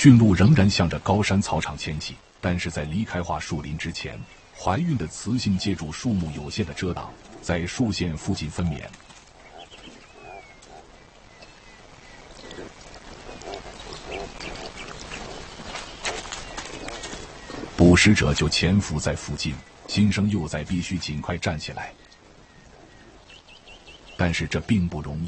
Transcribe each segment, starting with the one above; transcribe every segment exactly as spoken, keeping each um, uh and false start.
驯鹿仍然向着高山草场迁徙，但是在离开桦树林之前，怀孕的雌性借助树木有限的遮挡，在树线附近分娩。捕食者就潜伏在附近，新生幼崽必须尽快站起来。但是这并不容易。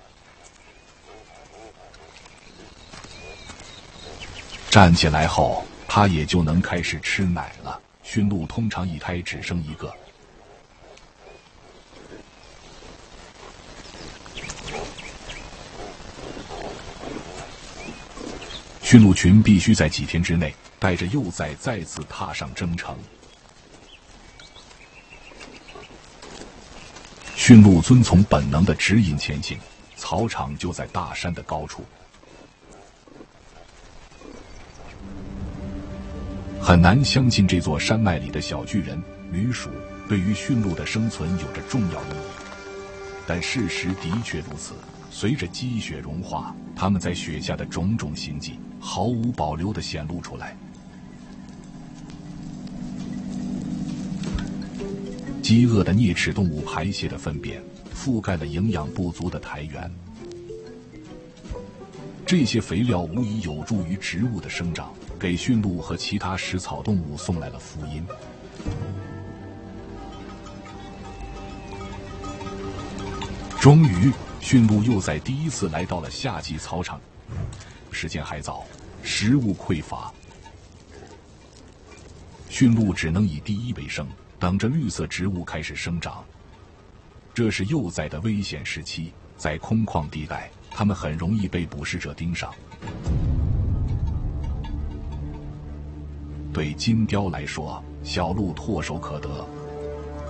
站起来后，它也就能开始吃奶了。驯鹿通常一胎只生一个。驯鹿群必须在几天之内带着幼崽再次踏上征程。驯鹿遵从本能的指引前行，草场就在大山的高处。很难相信这座山脉里的小巨人旅鼠对于驯鹿的生存有着重要意义，但事实的确如此。随着积雪融化，它们在雪下的种种行迹毫无保留地显露出来。饥饿的啮齿动物排泄的粪便覆盖了营养不足的苔原，这些肥料无疑有助于植物的生长，给驯鹿和其他食草动物送来了福音。终于，驯鹿幼崽第一次来到了夏季草场，时间还早，食物匮乏，驯鹿只能以第一为生，等着绿色植物开始生长。这是幼崽的危险时期，在空旷地带，它们很容易被捕食者盯上。对金雕来说，小鹿唾手可得，